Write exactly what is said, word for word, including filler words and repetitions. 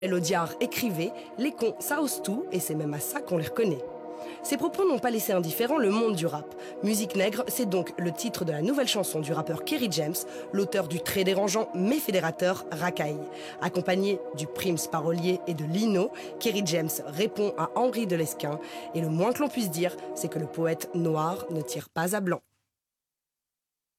Elodiard écrivait, les cons ça ose tout et c'est même à ça qu'on les reconnaît. Ces propos n'ont pas laissé indifférent le monde du rap. Musique nègre, c'est donc le titre de la nouvelle chanson du rappeur Kerry James, l'auteur du très dérangeant mais fédérateur Racaille. Accompagné du Prims parolier et de Lino, Kerry James répond à Henri de Lesquen et le moins que l'on puisse dire, c'est que le poète noir ne tire pas à blanc.